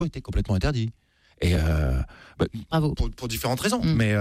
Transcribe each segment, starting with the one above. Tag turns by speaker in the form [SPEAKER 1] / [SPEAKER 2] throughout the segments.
[SPEAKER 1] était complètement interdit. Et
[SPEAKER 2] Bravo.
[SPEAKER 1] Pour différentes raisons. Mais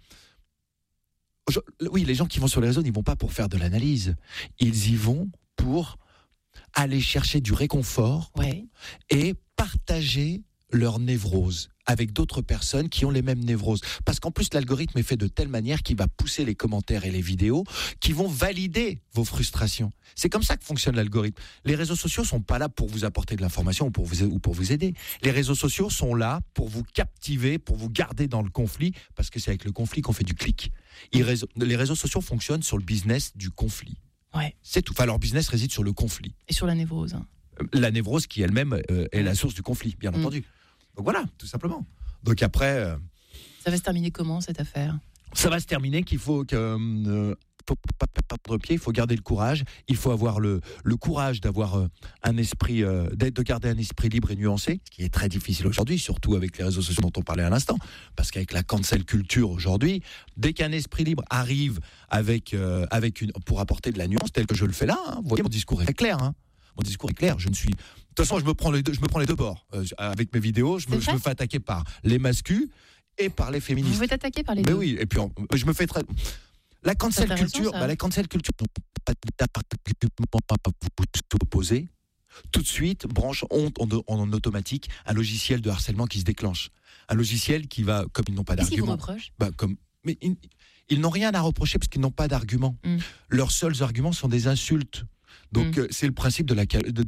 [SPEAKER 1] oui, les gens qui vont sur les réseaux n'y vont pas pour faire de l'analyse. Ils y vont pour aller chercher du réconfort et partager leur névrose avec d'autres personnes qui ont les mêmes névroses. Parce qu'en plus, l'algorithme est fait de telle manière qu'il va pousser les commentaires et les vidéos qui vont valider vos frustrations. C'est comme ça que fonctionne l'algorithme. Les réseaux sociaux sont pas là pour vous apporter de l'information ou pour vous aider. Les réseaux sociaux sont là pour vous captiver, pour vous garder dans le conflit, parce que c'est avec le conflit qu'on fait du clic. Les réseaux sociaux fonctionnent sur le business du conflit.
[SPEAKER 2] Ouais.
[SPEAKER 1] C'est tout. Enfin, leur business réside sur le conflit.
[SPEAKER 2] Et sur la névrose.
[SPEAKER 1] La névrose qui elle-même est la source du conflit, bien entendu. Donc voilà, tout simplement. Donc après...
[SPEAKER 2] Ça va se terminer comment, cette affaire ?
[SPEAKER 1] Ça va se terminer qu'il faut faut pas perdre pied, il faut garder le courage. Il faut avoir le courage d'avoir un esprit, de garder un esprit libre et nuancé, ce qui est très difficile aujourd'hui, surtout avec les réseaux sociaux dont on parlait à l'instant. Parce qu'avec la cancel culture aujourd'hui, dès qu'un esprit libre arrive pour apporter de la nuance, tel que je le fais là, vous voyez, mon discours est très clair. Mon discours est clair. De toute façon, je me prends les deux bords. Avec mes vidéos, je me fais attaquer par les masculins et par les féministes.
[SPEAKER 2] Vous faites attaquer par les deux.
[SPEAKER 1] Mais oui, et puis je me fais très... La cancel culture, la cancel culture, pas d'argument à vous opposer. Tout de suite, branche en automatique un logiciel de harcèlement qui se déclenche. Un logiciel qui va, comme ils n'ont pas d'argument.
[SPEAKER 2] Qu'est-ce qu'ils vous reprochent ?
[SPEAKER 1] Mais ils n'ont rien à reprocher parce qu'ils n'ont pas d'argument. Leurs seuls arguments sont des insultes. Donc c'est le principe de la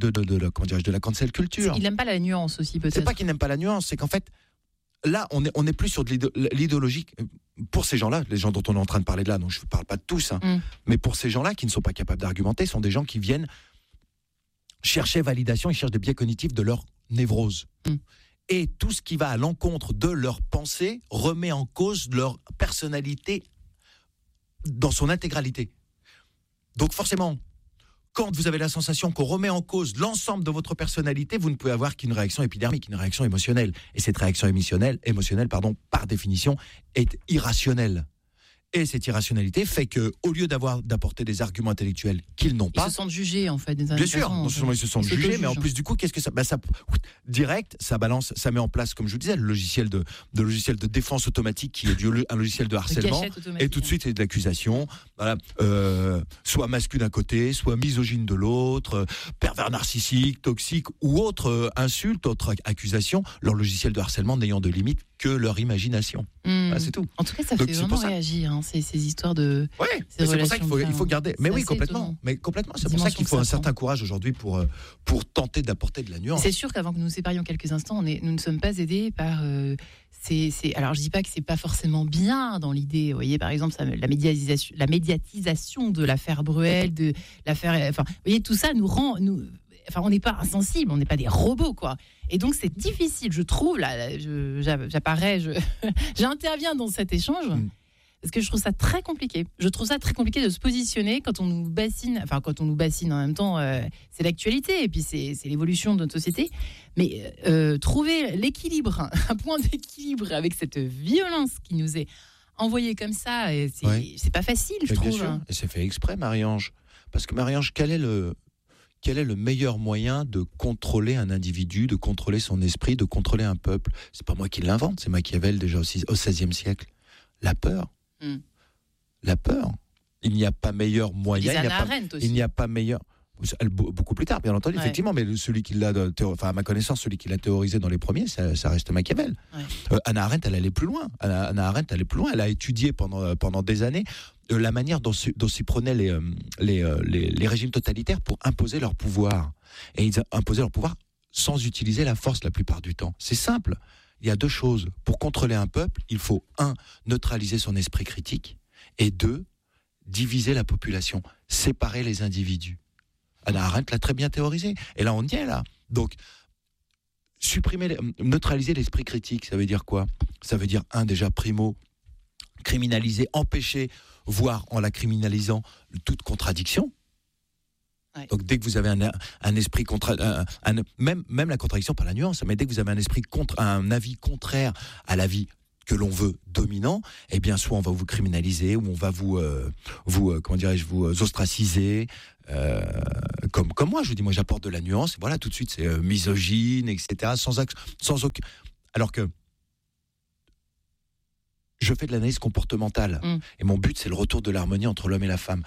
[SPEAKER 1] cancel culture.
[SPEAKER 2] Ils n'aiment pas la nuance aussi, peut-être.
[SPEAKER 1] C'est pas qu'ils n'aiment pas la nuance, c'est qu'en fait, là, on est plus sur de l'idéologie. Pour ces gens-là, les gens dont on est en train de parler de là, donc je ne parle pas de tous, mais pour ces gens-là qui ne sont pas capables d'argumenter, sont des gens qui viennent chercher validation, ils cherchent des biais cognitifs de leur névrose. Et tout ce qui va à l'encontre de leur pensée remet en cause leur personnalité dans son intégralité. Donc forcément, quand vous avez la sensation qu'on remet en cause l'ensemble de votre personnalité, vous ne pouvez avoir qu'une réaction épidermique, une réaction émotionnelle. Et cette réaction émotionnelle, par définition, est irrationnelle. Et cette irrationalité fait qu'au lieu d'apporter des arguments intellectuels qu'ils n'ont pas...
[SPEAKER 2] Ils se sentent jugés, en fait.
[SPEAKER 1] Bien sûr, non seulement ils se sentent jugés, mais en plus, du coup, qu'est-ce que ça... direct, ça balance, ça met en place, comme je vous disais, le logiciel de défense automatique qui est un logiciel de harcèlement. Et tout de suite, c'est de l'accusation. Voilà, soit masculin d'un côté, soit misogyne de l'autre, pervers narcissique, toxique, ou autre insulte, autre accusation, leur logiciel de harcèlement n'ayant de limite que leur imagination. Voilà, c'est tout.
[SPEAKER 2] En tout cas, ça fait vraiment réagir, ces histoires de...
[SPEAKER 1] Oui, c'est pour ça qu'il faut garder... Mais oui, complètement. Étonnant. Mais complètement. C'est pour ça qu'il faut un certain courage aujourd'hui pour tenter d'apporter de la nuance.
[SPEAKER 2] C'est sûr qu'avant que nous nous séparions quelques instants, nous ne sommes pas aidés par... Alors, je dis pas que c'est pas forcément bien dans l'idée. Vous voyez, par exemple, la médiatisation de l'affaire Bruel, de l'affaire... Enfin, vous voyez, tout ça nous rend... on n'est pas insensibles, on n'est pas des robots, quoi. Et donc, c'est difficile, je trouve, là, j'interviens dans cet échange, parce que je trouve ça très compliqué. Je trouve ça très compliqué de se positionner quand on nous bassine en même temps, c'est l'actualité, et puis c'est l'évolution de notre société. Mais trouver l'équilibre, un point d'équilibre avec cette violence qui nous est envoyée comme ça, c'est pas facile, je trouve. Bien sûr,
[SPEAKER 1] et c'est fait exprès, Marie-Ange. Parce que Marie-Ange, quel est le meilleur moyen de contrôler un individu, de contrôler son esprit, de contrôler un peuple ? C'est pas moi qui l'invente, c'est Machiavel déjà au XVIe siècle. La peur. La peur. Il n'y a pas meilleur moyen. Il n'y a pas meilleur. Beaucoup plus tard, bien entendu, effectivement, mais celui qui l'a, à ma connaissance, celui qui l'a théorisé dans les premiers, ça reste Machiavel. Hannah Arendt, elle allait plus loin. Elle a étudié pendant des années la manière dont s'y prenaient les régimes totalitaires pour imposer leur pouvoir. Et ils imposaient leur pouvoir sans utiliser la force la plupart du temps. C'est simple. Il y a deux choses. Pour contrôler un peuple, il faut 1, neutraliser son esprit critique, et 2, diviser la population, séparer les individus. Hannah Arendt l'a très bien théorisé. Et là, on y est, là. Donc, neutraliser l'esprit critique, ça veut dire quoi ? Ça veut dire, déjà, primo, criminaliser, empêcher, voire en la criminalisant, toute contradiction. Ouais. Donc dès que vous avez un esprit même la contradiction par la nuance, mais dès que vous avez un avis contraire à l'avis que l'on veut dominant, eh bien soit on va vous criminaliser, ou on va vous ostraciser, comme moi, je vous dis, moi j'apporte de la nuance, et voilà, tout de suite c'est misogyne, etc., sans aucun... Alors que je fais de l'analyse comportementale, et mon but c'est le retour de l'harmonie entre l'homme et la femme.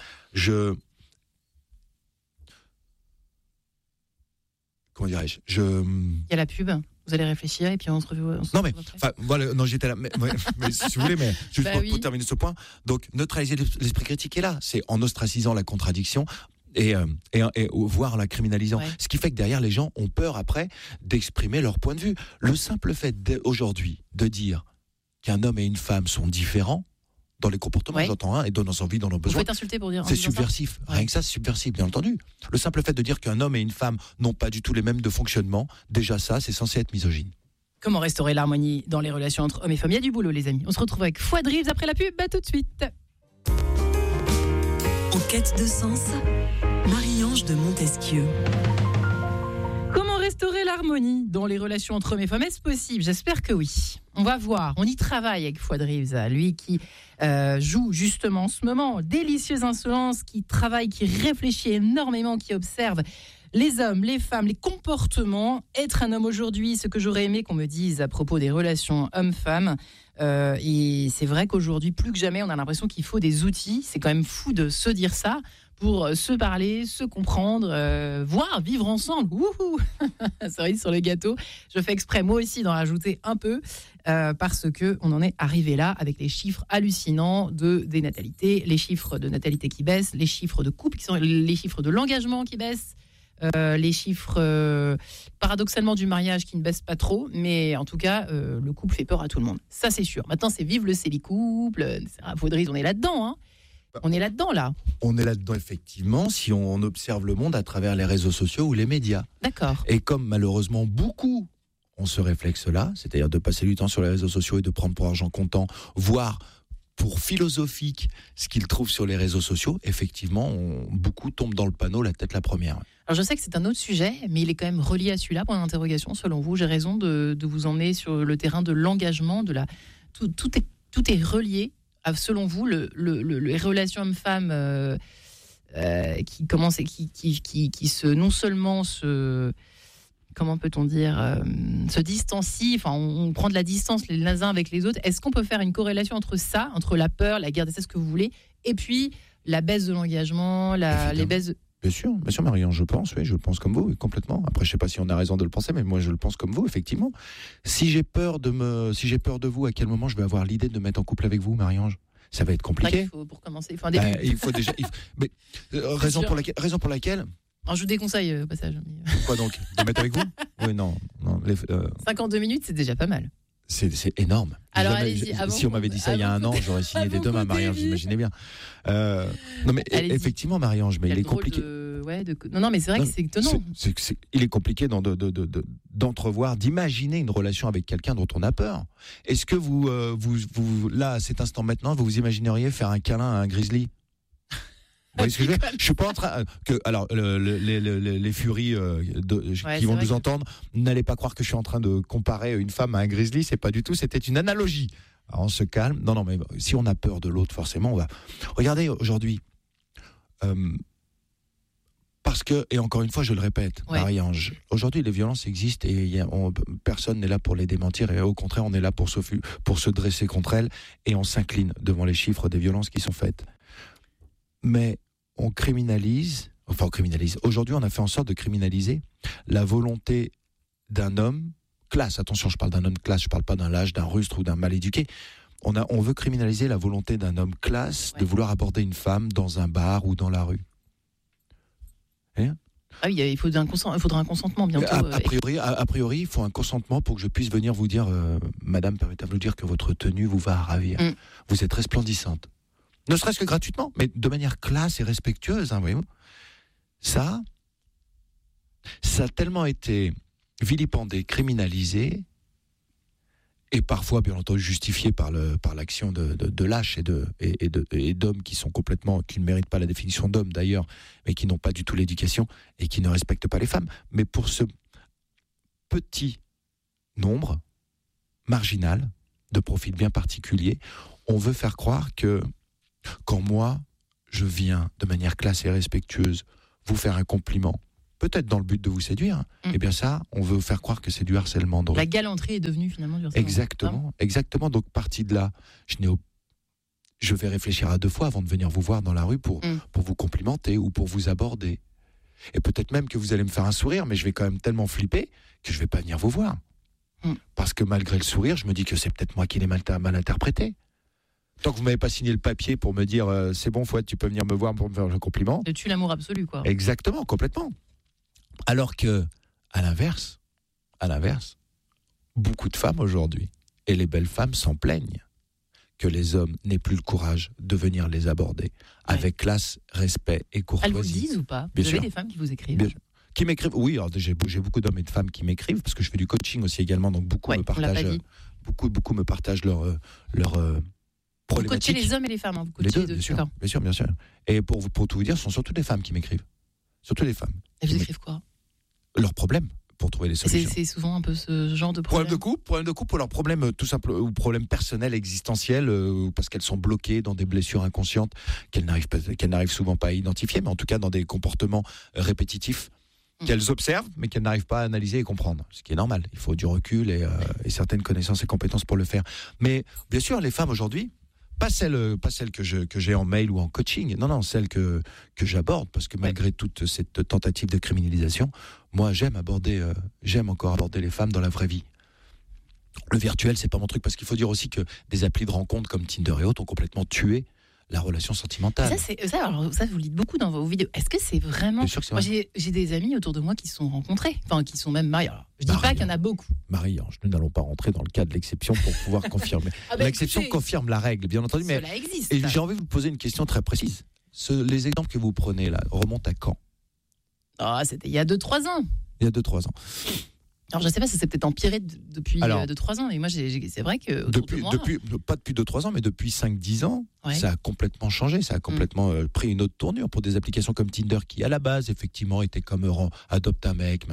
[SPEAKER 1] Comment dirais-je ?
[SPEAKER 2] Il y a la pub. Vous allez réfléchir et puis on se revoit.
[SPEAKER 1] Non mais voilà, non j'étais là, mais si vous voulez, mais juste pour terminer ce point, donc neutraliser l'esprit critique est là, c'est en ostracisant la contradiction et voire la criminalisant. Ouais. Ce qui fait que derrière les gens ont peur après d'exprimer leur point de vue. Le simple fait aujourd'hui de dire qu'un homme et une femme sont différents dans les comportements, j'entends, et dans nos envies, dans nos besoins.
[SPEAKER 2] Vous faites insulter pour dire.
[SPEAKER 1] C'est subversif. Rien que ça, c'est subversif, bien entendu. Le simple fait de dire qu'un homme et une femme n'ont pas du tout les mêmes de fonctionnement, déjà ça, c'est censé être misogyne.
[SPEAKER 2] Comment restaurer l'harmonie dans les relations entre hommes et femmes ? Il y a du boulot, les amis. On se retrouve avec Fouad Rives après la pub. Tout de suite.
[SPEAKER 3] En quête de sens, Marie-Ange de Montesquieu.
[SPEAKER 2] Comment restaurer l'harmonie dans les relations entre hommes et femmes ? Est-ce possible ? J'espère que oui. On va voir. On y travaille avec Fouad Rives, lui qui joue justement en ce moment Délicieuse Insolence, qui travaille, qui réfléchit énormément, qui observe les hommes, les femmes, les comportements. Être un homme aujourd'hui, ce que j'aurais aimé qu'on me dise à propos des relations hommes-femmes. Et c'est vrai qu'aujourd'hui, plus que jamais, on a l'impression qu'il faut des outils. C'est quand même fou de se dire ça pour se parler, se comprendre, voire vivre ensemble. Wouhou. Cerise sur le gâteau. Je fais exprès, moi aussi, d'en rajouter un peu parce qu'on en est arrivé là avec les chiffres hallucinants des natalités, les chiffres de natalité qui baissent, les chiffres de couple qui sont les chiffres de l'engagement qui baissent, les chiffres paradoxalement du mariage qui ne baissent pas trop, mais en tout cas le couple fait peur à tout le monde, ça c'est sûr. Maintenant c'est vive le célicouple, Vaudrys, on est là-dedans, hein. On est là-dedans, là.
[SPEAKER 1] On est là-dedans, effectivement, si on observe le monde à travers les réseaux sociaux ou les médias.
[SPEAKER 2] D'accord.
[SPEAKER 1] Et comme malheureusement beaucoup ont ce réflexe-là, c'est-à-dire de passer du temps sur les réseaux sociaux et de prendre pour argent comptant, voire pour philosophique ce qu'ils trouvent sur les réseaux sociaux, effectivement, beaucoup tombent dans le panneau la tête la première.
[SPEAKER 2] Alors je sais que c'est un autre sujet, mais il est quand même relié à celui-là, point d'interrogation, selon vous. J'ai raison de vous emmener sur le terrain de l'engagement, tout est relié. Selon vous, les relations hommes-femmes qui commencent et qui se, non seulement se, comment peut-on dire, se distancient, enfin on prend de la distance les uns avec les autres. Est-ce qu'on peut faire une corrélation entre ça, entre la peur, la guerre, c'est ce que vous voulez, et puis la baisse de l'engagement, les baisses de...
[SPEAKER 1] Bien sûr, Marianne, je pense comme vous, complètement. Après, je ne sais pas si on a raison de le penser, mais moi, je le pense comme vous, effectivement. Si j'ai peur de vous, à quel moment je vais avoir l'idée de me mettre en couple avec vous, Marie-Ange ? Ça va être compliqué.
[SPEAKER 2] Pour commencer, il faut un début.
[SPEAKER 1] Il faut déjà. Mais, raison pour laquelle.
[SPEAKER 2] Alors, je vous déconseille au passage.
[SPEAKER 1] Quoi donc ? De me mettre avec vous ? Oui, non.
[SPEAKER 2] 52 minutes, c'est déjà pas mal.
[SPEAKER 1] C'est énorme.
[SPEAKER 2] Alors allez-y.
[SPEAKER 1] Si on m'avait dit ça il y a un an, j'aurais signé dès demain, Marie-Ange, vous imaginez bien. Non mais effectivement, Marie-Ange, mais il est compliqué.
[SPEAKER 2] Non, mais c'est vrai que c'est étonnant.
[SPEAKER 1] Il est compliqué d'entrevoir, d'imaginer une relation avec quelqu'un dont on a peur. Est-ce que vous là, à cet instant maintenant, vous imagineriez faire un câlin à un grizzly ? Vous voyez ce que je veux dire ? Je suis pas en train alors les furies qui vont nous entendre, n'allez pas croire que je suis en train de comparer une femme à un grizzly, c'est pas du tout, c'était une analogie. Alors on se calme. Non mais si on a peur de l'autre, forcément on va. Regardez aujourd'hui parce que, et encore une fois je le répète, Marie-Ange, aujourd'hui les violences existent et personne n'est là pour les démentir, et au contraire on est là pour se dresser contre elles, et on s'incline devant les chiffres des violences qui sont faites. Mais on criminalise. Aujourd'hui, on a fait en sorte de criminaliser la volonté d'un homme classe. Attention, je parle d'un homme classe, je parle pas d'un lâche, d'un rustre ou d'un mal éduqué. On veut criminaliser la volonté d'un homme classe de vouloir aborder une femme dans un bar ou dans la rue.
[SPEAKER 2] Ah oui, il faudra un consentement bientôt.
[SPEAKER 1] A priori, il faut un consentement pour que je puisse venir vous dire, Madame, permettez-vous de dire que votre tenue vous va ravir. Vous êtes resplendissante. Ne serait-ce que gratuitement, mais de manière classe et respectueuse, voyez-vous. Ça a tellement été vilipendé, criminalisé, et parfois, bien entendu, justifié par l'action de lâches et d'hommes qui ne méritent pas la définition d'hommes d'ailleurs, mais qui n'ont pas du tout l'éducation et qui ne respectent pas les femmes. Mais pour ce petit nombre marginal de profils bien particuliers, on veut faire croire que quand moi, je viens de manière classe et respectueuse vous faire un compliment, peut-être dans le but de vous séduire, eh bien ça, on veut faire croire que c'est du harcèlement. Donc,
[SPEAKER 2] la galanterie est devenue finalement du harcèlement.
[SPEAKER 1] Exactement. Donc, partie de là, je vais réfléchir à 2 fois avant de venir vous voir dans la rue pour vous complimenter ou pour vous aborder. Et peut-être même que vous allez me faire un sourire, mais je vais quand même tellement flipper que je ne vais pas venir vous voir. Parce que malgré le sourire, je me dis que c'est peut-être moi qui l'ai mal interprété. Tant que vous ne m'avez pas signé le papier pour me dire c'est bon, Fouad, tu peux venir me voir pour me faire le compliment.
[SPEAKER 2] Tu tues l'amour absolu, quoi.
[SPEAKER 1] Exactement, complètement. Alors que, à l'inverse, beaucoup de femmes aujourd'hui, et les belles femmes s'en plaignent, que les hommes n'aient plus le courage de venir les aborder avec classe, respect et courtoisie.
[SPEAKER 2] Elles vous le disent ou pas?
[SPEAKER 1] Bien
[SPEAKER 2] vous
[SPEAKER 1] sûr.
[SPEAKER 2] avez des femmes qui vous écrivent?
[SPEAKER 1] Bien sûr. Qui m'écrivent? Oui, alors j'ai beaucoup d'hommes et de femmes qui m'écrivent parce que je fais du coaching aussi également, donc beaucoup me partagent leur
[SPEAKER 2] vous coachez les hommes et les femmes, hein, vous coachez les deux,
[SPEAKER 1] bien sûr. Et pour tout vous dire, ce sont surtout des femmes qui m'écrivent. Surtout des femmes.
[SPEAKER 2] Et vous écrivent quoi?
[SPEAKER 1] Leurs problèmes, pour trouver des solutions.
[SPEAKER 2] C'est souvent un peu ce genre de problème.
[SPEAKER 1] Problème de couple, ou leurs problèmes tout simple, ou problèmes personnels, existentiels, parce qu'elles sont bloquées dans des blessures inconscientes qu'elles n'arrivent souvent pas à identifier, mais en tout cas dans des comportements répétitifs qu'elles observent, mais qu'elles n'arrivent pas à analyser et comprendre. Ce qui est normal. Il faut du recul et certaines connaissances et compétences pour le faire. Mais bien sûr, les femmes aujourd'hui, pas celles que j'ai en mail ou en coaching, non, celles que j'aborde, parce que malgré toute cette tentative de criminalisation, moi j'aime encore aborder les femmes dans la vraie vie. Le virtuel, c'est pas mon truc, parce qu'il faut dire aussi que des applis de rencontres comme Tinder et autres ont complètement tué la relation sentimentale.
[SPEAKER 2] Ça, vous le dites beaucoup dans vos vidéos. Est-ce que c'est vraiment...
[SPEAKER 1] Bien sûr que c'est vrai.
[SPEAKER 2] Moi, j'ai des amis autour de moi qui se sont rencontrés, enfin qui sont même mariés. Alors, je dis pas qu'il y en a beaucoup.
[SPEAKER 1] Marie-Ange, nous n'allons pas rentrer dans le cas de l'exception pour pouvoir confirmer. L'exception confirme la règle, bien entendu.
[SPEAKER 2] Cela existe.
[SPEAKER 1] Et j'ai envie de vous poser une question très précise. Les exemples que vous prenez là remontent à quand?
[SPEAKER 2] C'était il y a 2-3 ans.
[SPEAKER 1] Il y a 2-3 ans.
[SPEAKER 2] Alors, je ne sais pas si c'est peut-être empiré depuis 2-3 ans, mais moi, c'est vrai que
[SPEAKER 1] pas depuis 2-3 ans, mais depuis 5-10 ans, ça a complètement changé, ça a complètement pris une autre tournure pour des applications comme Tinder qui, à la base, effectivement, étaient comme Adopte un mec,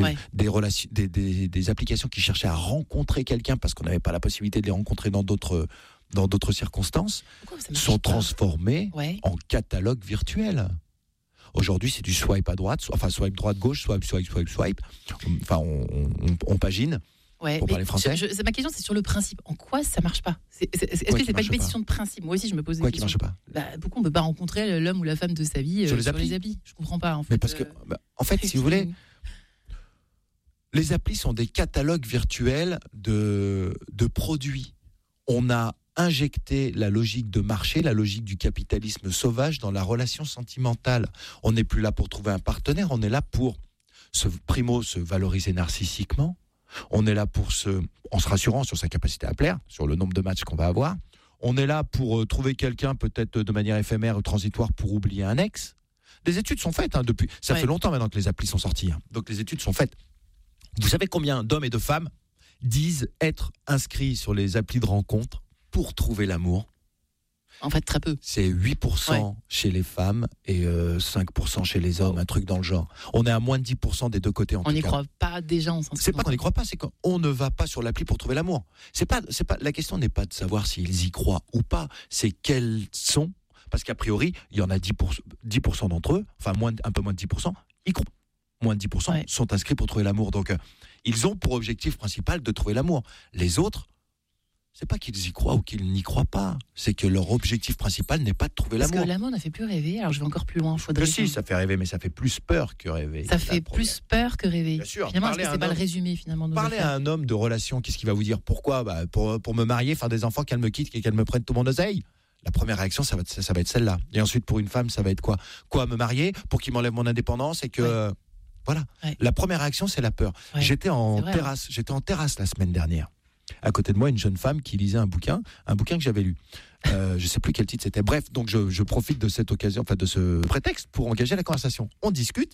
[SPEAKER 1] des applications qui cherchaient à rencontrer quelqu'un parce qu'on n'avait pas la possibilité de les rencontrer dans d'autres circonstances, sont transformées en catalogue virtuel. Aujourd'hui, c'est du swipe à droite, swipe droite-gauche, swipe. Enfin, on pagine, pour parler français.
[SPEAKER 2] Ma question, c'est sur le principe. En quoi ça marche pas? Est-ce que c'est pas une question de principe? Moi aussi, je me pose des questions.
[SPEAKER 1] Quoi qui marche pas?
[SPEAKER 2] Pourquoi on ne peut pas rencontrer l'homme ou la femme de sa vie sur les applis? Je comprends pas, en fait.
[SPEAKER 1] Mais parce que, en fait, si vous voulez, les applis sont des catalogues virtuels de produits. On a injecter la logique de marché, la logique du capitalisme sauvage dans la relation sentimentale. On n'est plus là pour trouver un partenaire, on est là pour se valoriser narcissiquement, on est là en se rassurant sur sa capacité à plaire, sur le nombre de matchs qu'on va avoir, on est là pour trouver quelqu'un peut-être de manière éphémère ou transitoire pour oublier un ex. Des études sont faites depuis, ça fait longtemps maintenant que les applis sont sorties, donc les études sont faites. Vous savez combien d'hommes et de femmes disent être inscrits sur les applis de rencontre pour trouver l'amour?
[SPEAKER 2] En fait, très peu.
[SPEAKER 1] C'est 8% chez les femmes et 5% chez les hommes, un truc dans le genre. On est à moins de 10% des deux côtés en tout cas.
[SPEAKER 2] On n'y croit pas déjà en sens.
[SPEAKER 1] C'est pas qu'on n'y croit pas, c'est qu'on ne va pas sur l'appli pour trouver l'amour. La question n'est pas de savoir s'ils y croient ou pas, c'est quels sont, parce qu'a priori, il y en a 10% d'entre eux, enfin un peu moins de 10%, y croient. Moins de 10% sont inscrits pour trouver l'amour. Donc, ils ont pour objectif principal de trouver l'amour. Les autres, c'est pas qu'ils y croient ou qu'ils n'y croient pas, c'est que leur objectif principal n'est pas de trouver l'amour.
[SPEAKER 2] Parce que l'amour ne fait plus rêver, alors je vais encore plus loin.
[SPEAKER 1] Si, ça fait rêver, mais ça fait plus peur que rêver.
[SPEAKER 2] Ça fait plus peur que rêver.
[SPEAKER 1] Bien sûr.
[SPEAKER 2] Finalement, c'est pas le résumé finalement.
[SPEAKER 1] Parlez à un homme de relation, qu'est-ce qu'il va vous dire? Pourquoi? Pour me marier, faire des enfants, qu'elle me quitte et qu'elle me prenne tout mon oseille. La première réaction, ça va être celle-là. Et ensuite, pour une femme, ça va être quoi? Me marier pour qu'il m'enlève mon indépendance et que... Voilà. La première réaction, c'est la peur. J'étais en terrasse la semaine dernière. À côté de moi, une jeune femme qui lisait un bouquin que j'avais lu. Je sais plus quel titre c'était. Bref, donc je profite de cette occasion, de ce prétexte pour engager la conversation. On discute.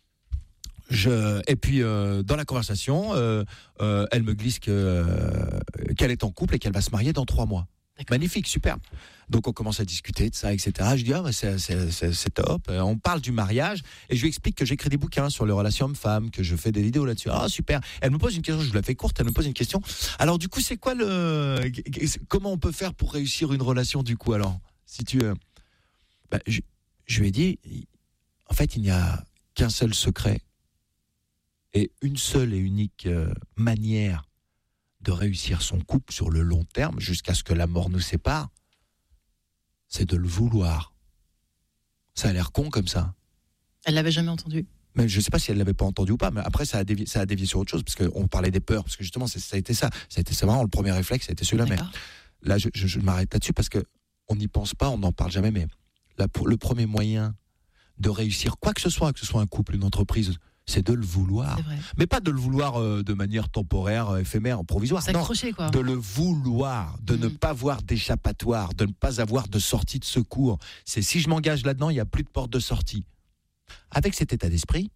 [SPEAKER 1] Et puis dans la conversation, elle me glisse qu'elle est en couple et qu'elle va se marier dans 3 mois. D'accord. Magnifique, superbe. Donc on commence à discuter de ça, etc. Je dis c'est top. On parle du mariage et je lui explique que j'écris des bouquins sur les relations hommes-femmes, que je fais des vidéos là-dessus. Ah super. Elle me pose une question, je la fais courte. Elle me pose une question. Alors du coup, c'est quoi comment on peut faire pour réussir une relation du coup alors? Si tu, je lui ai dit, en fait il n'y a qu'un seul secret et une seule et unique manière de réussir son couple sur le long terme, jusqu'à ce que la mort nous sépare, c'est de le vouloir. Ça a l'air con comme ça.
[SPEAKER 2] Elle l'avait jamais entendu.
[SPEAKER 1] Mais je ne sais pas si elle ne l'avait pas entendu ou pas, mais après ça a dévié sur autre chose, parce qu'on parlait des peurs, parce que justement ça a été ça. C'est vraiment le premier réflexe, ça a été celui-là.
[SPEAKER 2] D'accord.
[SPEAKER 1] Mais là, je m'arrête là-dessus parce qu'on n'y pense pas, on n'en parle jamais, mais le premier moyen de réussir quoi que ce soit un couple, une entreprise, c'est de le vouloir.
[SPEAKER 2] C'est vrai.
[SPEAKER 1] Mais pas de le vouloir de manière temporaire, éphémère, provisoire.
[SPEAKER 2] S'accrocher, quoi.
[SPEAKER 1] De le vouloir, de ne pas avoir d'échappatoire, de ne pas avoir de sortie de secours. C'est si je m'engage là-dedans, il n'y a plus de porte de sortie. Avec cet état d'esprit,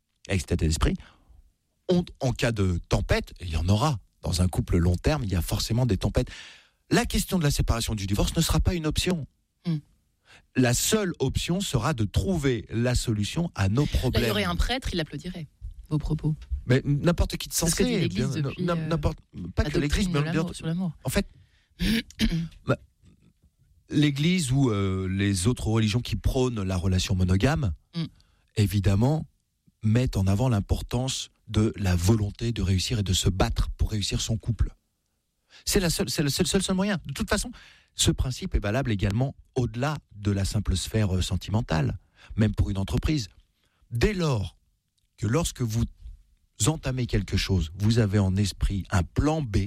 [SPEAKER 1] en cas de tempête, et il y en aura. Dans un couple long terme, il y a forcément des tempêtes. La question de la séparation, du divorce ne sera pas une option. La seule option sera de trouver la solution à nos problèmes.
[SPEAKER 2] Là, il y aurait un prêtre, il applaudirait vos propos.
[SPEAKER 1] Mais n'importe qui de sensé.
[SPEAKER 2] C'est ce que dit l'Église depuis
[SPEAKER 1] pas que l'Église, mais
[SPEAKER 2] sur l'amour.
[SPEAKER 1] En fait, l'Église ou les autres religions qui prônent la relation monogame, évidemment, mettent en avant l'importance de la volonté de réussir et de se battre pour réussir son couple. C'est le seul moyen. De toute façon, ce principe est valable également au-delà de la simple sphère sentimentale, même pour une entreprise. Dès lors que lorsque vous entamez quelque chose, vous avez en esprit un plan B.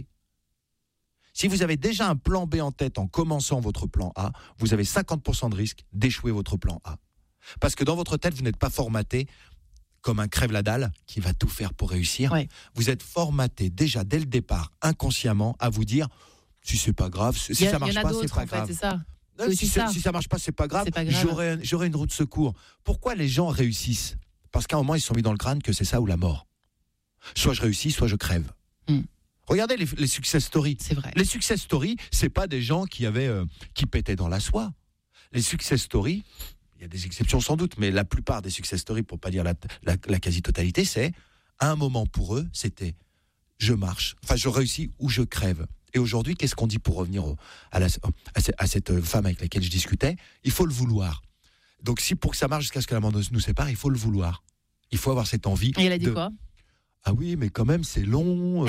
[SPEAKER 1] Si vous avez déjà un plan B en tête en commençant votre plan A, vous avez 50% de risque d'échouer votre plan A. Parce que dans votre tête, vous n'êtes pas formaté comme un crève-la-dalle qui va tout faire pour réussir. Ouais. Vous êtes formaté déjà dès le départ, inconsciemment, à vous dire si c'est pas grave, si ça marche pas, c'est pas grave.
[SPEAKER 2] C'est ça.
[SPEAKER 1] Non, si ça marche pas, c'est pas grave. J'aurai une roue de secours. Pourquoi les gens réussissent ? Parce qu'à un moment, ils se sont mis dans le crâne que c'est ça ou la mort. Soit je réussis, soit je crève. Regardez les success stories.
[SPEAKER 2] C'est vrai.
[SPEAKER 1] Les success stories, c'est pas des gens qui pétaient dans la soie. Les success stories, il y a des exceptions sans doute, mais la plupart des success stories, pour pas dire la quasi-totalité, c'est à un moment pour eux, c'était je marche, je réussis ou je crève. Et aujourd'hui, qu'est-ce qu'on dit pour revenir à cette femme avec laquelle je discutais ? Il faut le vouloir. Donc pour que ça marche jusqu'à ce que la mort nous sépare, il faut le vouloir. Il faut avoir cette envie.
[SPEAKER 2] Et elle a dit quoi ?
[SPEAKER 1] Ah oui, mais quand même, c'est long.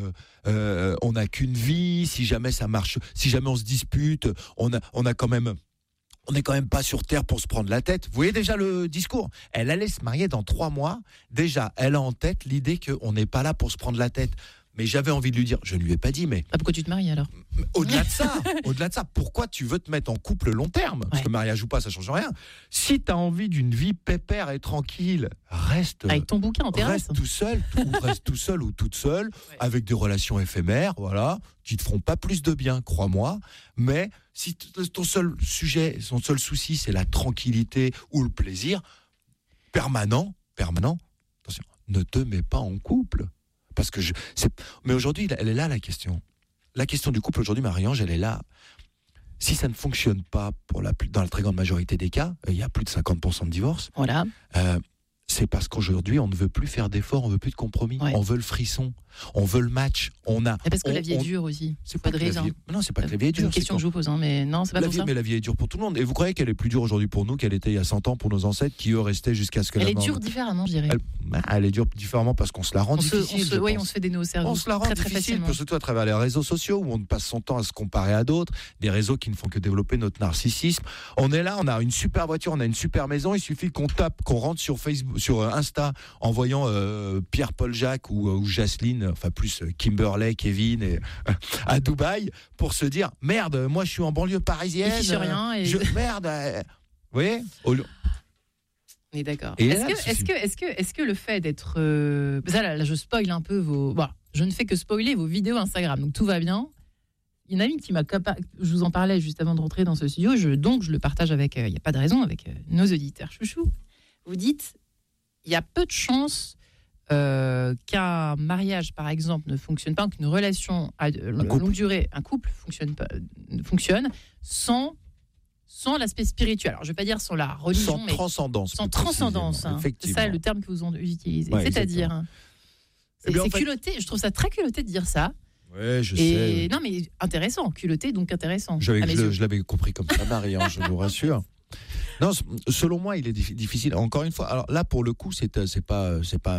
[SPEAKER 1] On n'a qu'une vie. Si jamais ça marche, si jamais on se dispute, on est quand même pas sur terre pour se prendre la tête. Vous voyez déjà le discours. Elle allait se marier dans 3 mois. Déjà, elle a en tête l'idée qu'on n'est pas là pour se prendre la tête. Mais j'avais envie de lui dire, je ne lui ai pas dit, mais...
[SPEAKER 2] pourquoi tu te maries alors ?
[SPEAKER 1] Au-delà de ça, pourquoi tu veux te mettre en couple long terme ? Parce que mariage ou pas, ça ne change rien. Si tu as envie d'une vie pépère et tranquille, reste...
[SPEAKER 2] Avec ton bouquin en terrasse.
[SPEAKER 1] Reste tout seul ou toute seule, avec des relations éphémères, voilà, qui ne te feront pas plus de bien, crois-moi. Mais si ton seul souci, c'est la tranquillité ou le plaisir, permanent, attention, ne te mets pas en couple. Parce que mais aujourd'hui, elle est là la question. La question du couple aujourd'hui, Marie-Ange, elle est là. Si ça ne fonctionne pas dans la très grande majorité des cas, il y a plus de 50% de divorces.
[SPEAKER 2] Voilà.
[SPEAKER 1] C'est parce qu'aujourd'hui, on ne veut plus faire d'efforts, on ne veut plus de compromis. Ouais. On veut le frisson, on veut le match.
[SPEAKER 2] Et parce que la vie est dure aussi.
[SPEAKER 1] C'est pas de raison. Non, c'est pas que la vie est dure.
[SPEAKER 2] C'est une question que je vous pose, mais non, c'est pas pour ça.
[SPEAKER 1] Mais la vie est dure pour tout le monde. Et vous croyez qu'elle est plus dure aujourd'hui pour nous qu'elle était il y a 100 ans pour nos ancêtres qui, eux, restaient jusqu'à ce que la mort...
[SPEAKER 2] Elle est dure différemment, je dirais.
[SPEAKER 1] Elle est dure différemment parce qu'on se la rend difficile.
[SPEAKER 2] Oui, on se fait des nœuds au cerveau.
[SPEAKER 1] On se la rend
[SPEAKER 2] très
[SPEAKER 1] difficile, surtout à travers les réseaux sociaux où on passe son temps à se comparer à d'autres, des réseaux qui ne font que développer notre narcissisme. On est là, on a une super voiture, on a une super maison, il suffit qu'on rentre sur Facebook, sur Insta, en voyant Pierre-Paul Jacques ou Jacqueline, enfin plus Kimberley, Kevin à Dubaï, pour se dire merde, moi je suis en banlieue parisienne.
[SPEAKER 2] Et sur rien.
[SPEAKER 1] Merde. Vous voyez ?
[SPEAKER 2] On est d'accord. Est-ce que le fait d'être ça là, je spoil un peu je ne fais que spoiler vos vidéos Instagram, donc tout va bien. Il y en a une qui m'a je vous en parlais juste avant de rentrer dans ce studio, donc je le partage avec il n'y a pas de raison avec nos auditeurs chouchou. Vous dites il y a peu de chances qu'un mariage, par exemple, ne fonctionne pas, qu'une relation à longue durée, un couple fonctionne sans l'aspect spirituel. Alors, je ne vais pas dire sans la religion,
[SPEAKER 1] sans transcendance.
[SPEAKER 2] Sans transcendance. C'est ça le terme que vous utilisez. Ouais, c'est-à-dire, c'est culotté. Je trouve ça très culotté de dire ça.
[SPEAKER 1] Ouais, je sais.
[SPEAKER 2] Non, mais intéressant. Culotté, donc intéressant.
[SPEAKER 1] Je l'avais compris comme ça, Marie, je vous rassure. Non, selon moi, il est difficile. Encore une fois, alors là, pour le coup, c'est pas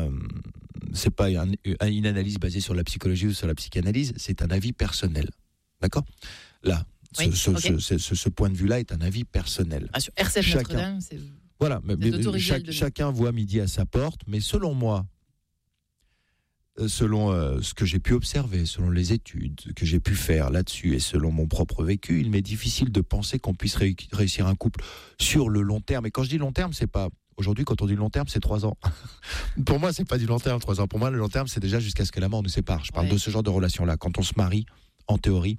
[SPEAKER 1] une analyse basée sur la psychologie ou sur la psychanalyse, c'est un avis personnel. D'accord ? Là,
[SPEAKER 2] Oui,
[SPEAKER 1] ce point de vue-là est un avis personnel.
[SPEAKER 2] Sur RCF Notre-Dame, c'est...
[SPEAKER 1] Voilà, mais
[SPEAKER 2] chacun
[SPEAKER 1] voit midi à sa porte, mais selon moi, selon ce que j'ai pu observer, selon les études que j'ai pu faire là-dessus et selon mon propre vécu, il m'est difficile de penser qu'on puisse réussir un couple sur le long terme. Et quand je dis long terme, c'est pas... Aujourd'hui, quand on dit long terme, c'est 3 ans. Pour moi, c'est pas du long terme, 3 ans. Pour moi, le long terme, c'est déjà jusqu'à ce que la mort nous sépare. Je parle de ce genre de relation-là. Quand on se marie, en théorie,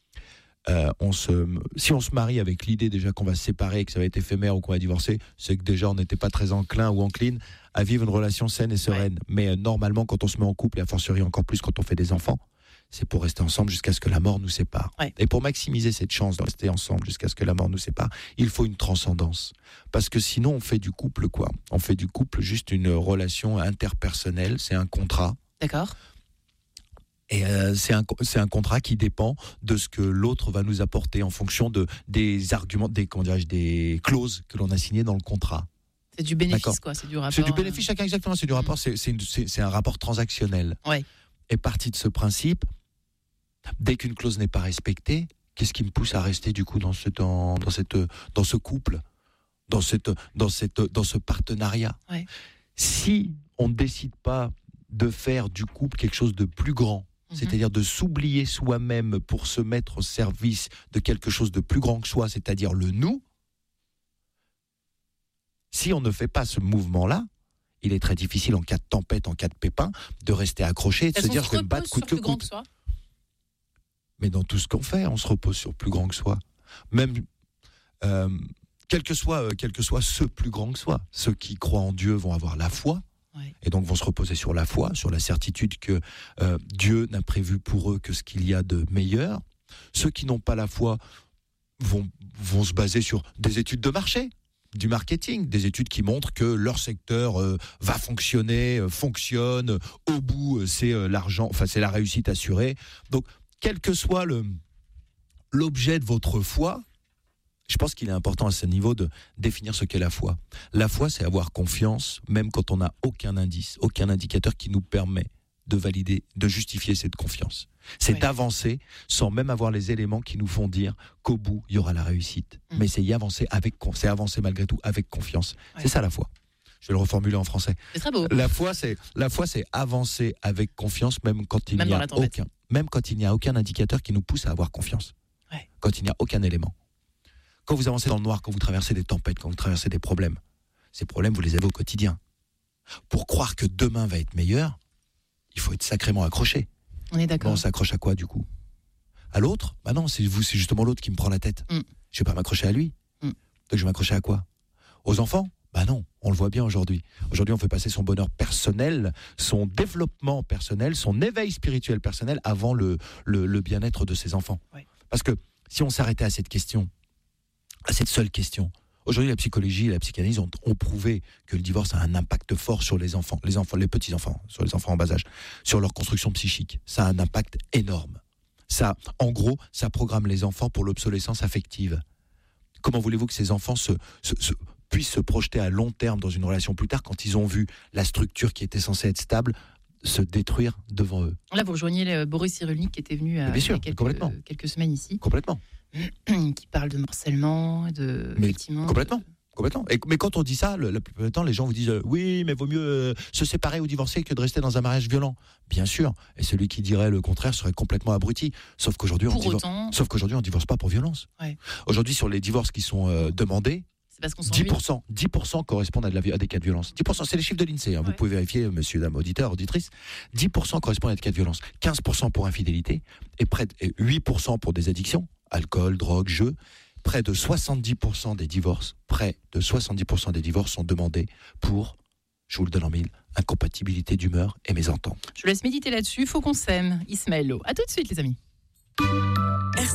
[SPEAKER 1] si on se marie avec l'idée déjà qu'on va se séparer, que ça va être éphémère ou qu'on va divorcer, c'est que déjà on n'était pas très enclin ou encline à vivre une relation saine et sereine. Ouais. Mais normalement, quand on se met en couple, et a fortiori encore plus quand on fait des enfants, c'est pour rester ensemble jusqu'à ce que la mort nous sépare. Ouais. Et pour maximiser cette chance de rester ensemble jusqu'à ce que la mort nous sépare, il faut une transcendance. Parce que sinon, on fait du couple quoi ? On fait du couple juste une relation interpersonnelle, c'est un contrat.
[SPEAKER 2] D'accord.
[SPEAKER 1] Et c'est un contrat qui dépend de ce que l'autre va nous apporter en fonction des arguments, des clauses que l'on a signées dans le contrat.
[SPEAKER 2] C'est du bénéfice, quoi. C'est du rapport.
[SPEAKER 1] C'est du bénéfice, chacun exactement. C'est du rapport. C'est un rapport transactionnel.
[SPEAKER 2] Ouais.
[SPEAKER 1] Et parti de ce principe, dès qu'une clause n'est pas respectée, qu'est-ce qui me pousse à rester du coup dans ce couple, dans ce partenariat ?
[SPEAKER 2] Ouais.
[SPEAKER 1] Si on ne décide pas de faire du couple quelque chose de plus grand, c'est-à-dire de s'oublier soi-même pour se mettre au service de quelque chose de plus grand que soi, c'est-à-dire le nous, si on ne fait pas ce mouvement-là, il est très difficile en cas de tempête, en cas de pépin, de rester accroché et de se dire je vais me battre coûte que coûte. Mais dans tout ce qu'on fait, on se repose sur plus grand que soi. Même quel que soit ce plus grand que soi, ceux qui croient en Dieu vont avoir la foi. Ouais. Et donc vont se reposer sur la foi, sur la certitude que Dieu n'a prévu pour eux que ce qu'il y a de meilleur. Ceux qui n'ont pas la foi vont se baser sur des études de marché, du marketing, des études qui montrent que leur secteur va fonctionne, au bout c'est l'argent, enfin c'est la réussite assurée. Donc quel que soit l'objet de votre foi, je pense qu'il est important à ce niveau de définir ce qu'est la foi. La foi, c'est avoir confiance, même quand on n'a aucun indice, aucun indicateur qui nous permet de valider, de justifier cette confiance. C'est d'avancer sans même avoir les éléments qui nous font dire qu'au bout, il y aura la réussite. Mais c'est avancer malgré tout avec confiance. Ouais. C'est ça la foi. Je vais le reformuler en français.
[SPEAKER 2] C'est très beau.
[SPEAKER 1] La foi, c'est avancer avec confiance, même quand il n'y a aucun indicateur qui nous pousse à avoir confiance. Ouais. Quand il n'y a aucun élément. Quand vous avancez dans le noir, quand vous traversez des tempêtes, quand vous traversez des problèmes, ces problèmes, vous les avez au quotidien. Pour croire que demain va être meilleur, il faut être sacrément accroché.
[SPEAKER 2] On est d'accord.
[SPEAKER 1] On s'accroche à quoi, du coup ? À l'autre ? Bah non, c'est justement l'autre qui me prend la tête. Je ne vais pas m'accrocher à lui. Donc je vais m'accrocher à quoi ? Aux enfants ? Bah non, on le voit bien aujourd'hui. Aujourd'hui, on fait passer son bonheur personnel, son développement personnel, son éveil spirituel personnel avant le bien-être de ses enfants. Ouais. Parce que si on s'arrêtait à cette question, à cette seule question. Aujourd'hui, la psychologie et la psychanalyse ont prouvé que le divorce a un impact fort sur les petits-enfants, sur les enfants en bas âge, sur leur construction psychique. Ça a un impact énorme. Ça, en gros, ça programme les enfants pour l'obsolescence affective. Comment voulez-vous que ces enfants puissent se projeter à long terme dans une relation plus tard quand ils ont vu la structure qui était censée être stable se détruire devant eux ?
[SPEAKER 2] Là, vous rejoignez Boris Cyrulnik qui était venu il y a quelques semaines ici.
[SPEAKER 1] Complètement.
[SPEAKER 2] Qui parle de harcèlement,
[SPEAKER 1] Complètement. Mais quand on dit ça, la plupart du temps, les gens vous disent oui, mais vaut mieux se séparer ou divorcer que de rester dans un mariage violent. Bien sûr. Et celui qui dirait le contraire serait complètement abruti. Sauf qu'aujourd'hui, on divorce pas pour violence. Ouais. Aujourd'hui, sur les divorces qui sont demandés,
[SPEAKER 2] c'est parce qu'on
[SPEAKER 1] 10% correspondent à des cas de violence. 10%, c'est les chiffres de l'INSEE. Vous pouvez vérifier, monsieur, dame, auditeur, auditrice. 10% correspondent à des cas de violence. 15% pour infidélité et 8% pour des addictions. Alcool, drogue, jeux. Près de 70% des divorces sont demandés pour, je vous le donne en mille, incompatibilité d'humeur et mésentente.
[SPEAKER 2] Je vous laisse méditer là-dessus. Faut qu'on s'aime. Ismaël Lo. À tout de suite, les amis.